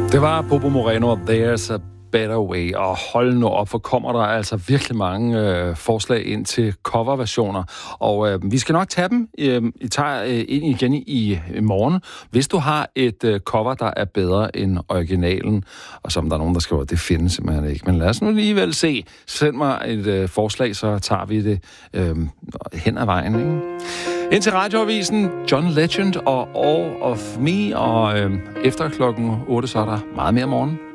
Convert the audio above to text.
Det var Bobo Moreno og There's a Better Way. Og hold nu op, for kommer der altså virkelig mange forslag ind til coverversioner. Og vi skal nok tage dem. I tager ind igen i morgen. Hvis du har et cover, der er bedre end originalen, og som der er nogen, der skriver, det findes simpelthen ikke. Men lad os nu alligevel se. Send mig et forslag, så tager vi det hen ad vejen, ikke? Indtil Radioavisen, John Legend og All of Me, og efter klokken 8, så er der meget mere morgen.